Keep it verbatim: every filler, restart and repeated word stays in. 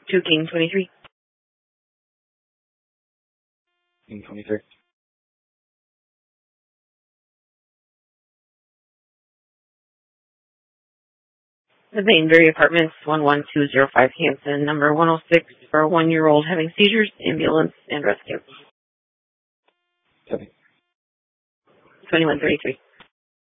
two King twenty-three. King twenty-three. The Bainbury Apartments, one one two zero five Hanson, number one oh six, for a one-year-old having seizures, ambulance, and rescue. Copy. twenty-one thirty-three.